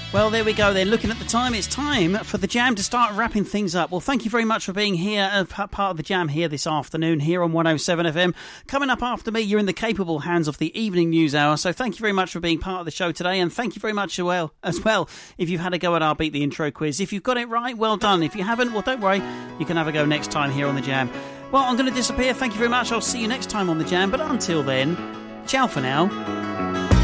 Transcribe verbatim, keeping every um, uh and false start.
Well, there we go then. Looking at the time, it's time for the Jam to start wrapping things up. Well, thank you very much for being here, uh, part of the Jam here this afternoon, here on one oh seven F M. Coming up after me, you're in the capable hands of the evening news hour, so thank you very much for being part of the show today, and thank you very much as well, as well if you've had a go at our Beat the Intro quiz. If you've got it right, well done. If you haven't, well, don't worry. You can have a go next time here on the Jam. Well, I'm going to disappear. Thank you very much. I'll see you next time on the Jam, but until then, ciao for now.